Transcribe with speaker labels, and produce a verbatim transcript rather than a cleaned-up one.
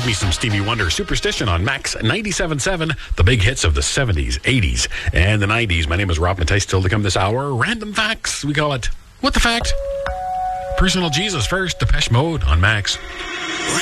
Speaker 1: me some Stevie Wonder. Superstition on Max ninety-seven point seven. The big hits of the seventies, eighties, and the nineties. My name is Rob Matei. Still to come this hour. Random facts. We call it What the Fact? Personal Jesus first. Depeche Mode on Max.